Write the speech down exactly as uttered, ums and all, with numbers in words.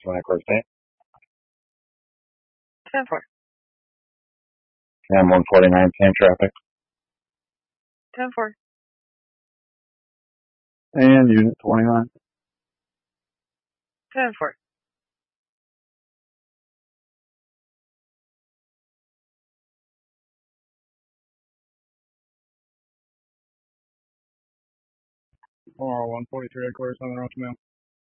twenty-four state. ten four. And one forty-nine, same traffic. ten four. And unit twenty-nine. ten four. Or one forty-three, quarter seven, Rocky Mountain.